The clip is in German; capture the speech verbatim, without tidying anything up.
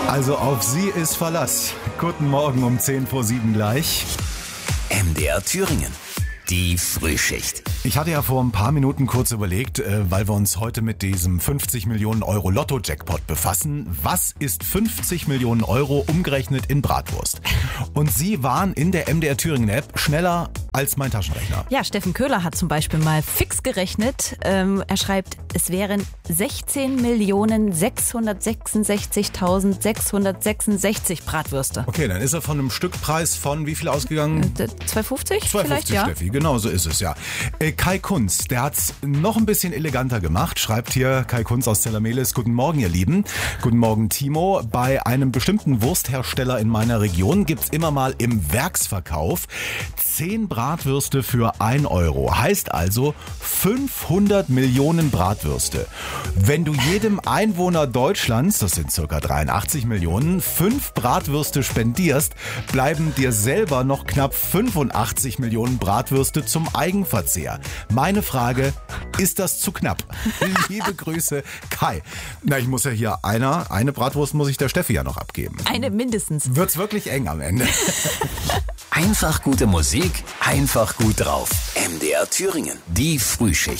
Also auf sie ist Verlass. Guten Morgen um zehn vor sieben gleich. M D R Thüringen. Die Frühschicht. Ich hatte ja vor ein paar Minuten kurz überlegt, äh, weil wir uns heute mit diesem fünfzig Millionen Euro Lotto-Jackpot befassen. Was ist fünfzig Millionen Euro umgerechnet in Bratwurst? Und Sie waren in der M D R Thüringen App schneller als mein Taschenrechner. Ja, Steffen Köhler hat zum Beispiel mal fix gerechnet. Ähm, er schreibt, es wären sechzehn Millionen sechshundertsechsundsechzigtausendsechshundertsechsundsechzig Bratwürste. Okay, dann ist er von einem Stückpreis von wie viel ausgegangen? zwei fünfzig zwei vielleicht, fünfzig, ja. Steffi, genau so ist es, ja. Äh, Kai Kunz, der hat's noch ein bisschen eleganter gemacht, schreibt hier Kai Kunz aus Zellermelis. Guten Morgen, ihr Lieben. Guten Morgen, Timo. Bei einem bestimmten Wursthersteller in meiner Region gibt's immer mal im Werksverkauf zehn Bratwürste für ein Euro. Heißt also fünfhundert Millionen Bratwürste. Wenn du jedem Einwohner Deutschlands, das sind circa dreiundachtzig Millionen, fünf Bratwürste spendierst, bleiben dir selber noch knapp fünfundachtzig Millionen Bratwürste zum Eigenverzehr. Meine Frage, ist das zu knapp? Liebe Grüße, Kai. Na, ich muss ja hier einer, eine Bratwurst muss ich der Steffi ja noch abgeben. Eine mindestens. Wird's wirklich eng am Ende. Einfach gute Musik, einfach gut drauf. M D R Thüringen. Die Frühschicht.